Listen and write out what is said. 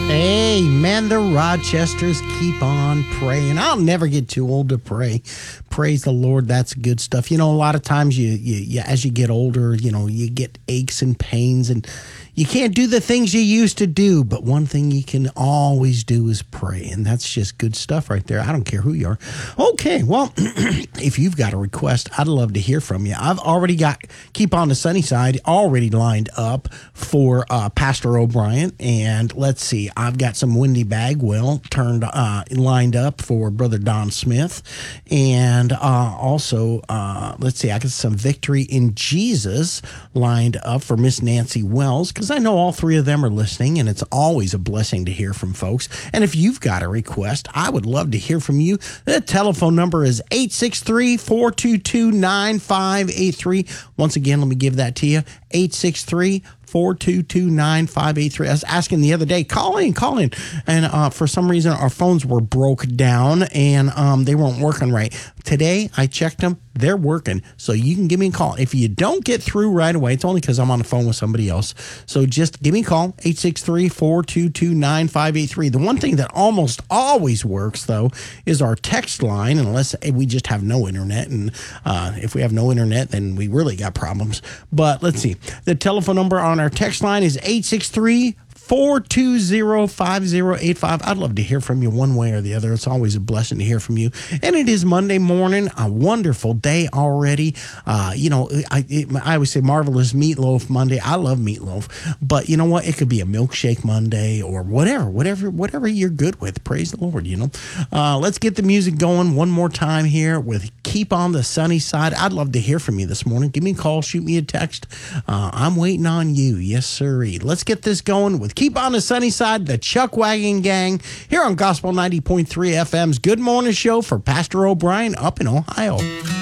Amen. The Rochesters keep on praying. I'll never get too old to pray. Praise the Lord. That's good stuff. You know, a lot of times you as you get older, you know, you get aches and pains and you can't do the things you used to do. But one thing you can always do is pray. And that's just good stuff right there. I don't care who you are. Okay, well, if you've got a request, I'd love to hear from you. I've already got Keep on the Sunny Side already lined up for Pastor O'Brien. And let's see, I've got some Wendy Bagwell lined up for Brother Don Smith. And also, let's see, I got some Victory in Jesus lined up for Miss Nancy Wells, because I know all three of them are listening, and it's always a blessing to hear from folks. And if you've got a request, I would love to hear from you. The telephone number is 863-422-9583. Once again, let me give that to you, 863-422-9583. I was asking the other day, call in. And for some reason, our phones were broke down and they weren't working right. Today, I checked them. They're working. So you can give me a call. If you don't get through right away, it's only because I'm on the phone with somebody else. So just give me a call, 863-422-9583. The one thing that almost always works, though, is our text line, unless we just have no internet. And if we have no internet, then we really got problems. But let's see. The telephone number on our text line is 863-420-5085. I'd love to hear from you one way or the other. It's always a blessing to hear from you. And it is Monday morning, a wonderful day already. You know, I always say marvelous meatloaf Monday. I love meatloaf. But you know what? It could be a milkshake Monday or whatever you're good with. Praise the Lord, you know. Let's get the music going one more time here with Keep on the Sunny Side. I'd love to hear from you this morning. Give me a call, shoot me a text. I'm waiting on you. Yes, sirree. Let's get this going with Keep on the Sunny Side, the Chuck Wagon Gang, here on Gospel 90.3 FM's Good Morning Show for Pastor O'Brien up in Ohio.